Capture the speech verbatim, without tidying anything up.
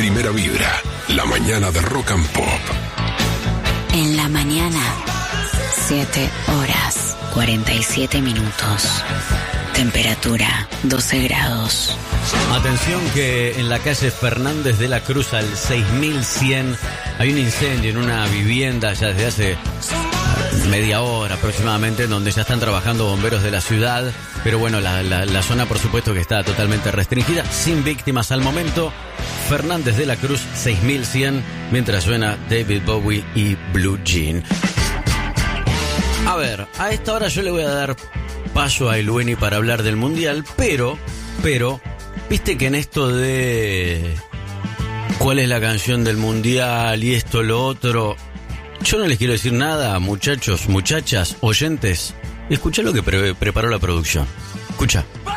Primera Vibra, la mañana de Rock and Pop. En la mañana, siete horas, cuarenta y siete minutos. Temperatura, doce grados. Atención que en la calle Fernández de la Cruz al seis mil cien hay un incendio en una vivienda ya desde hace media hora aproximadamente, donde ya están trabajando bomberos de la ciudad. Pero bueno, la, la, la zona por supuesto que está totalmente restringida, sin víctimas al momento. Fernández de la Cruz seis mil cien, mientras suena David Bowie y Blue Jean. A ver, a esta hora yo le voy a dar paso a Elueni para hablar del Mundial, pero, pero, viste que en esto de cuál es la canción del Mundial y esto, lo otro, yo no les quiero decir nada, muchachos, muchachas, oyentes. Escuchá lo que pre- preparó la producción. Escucha.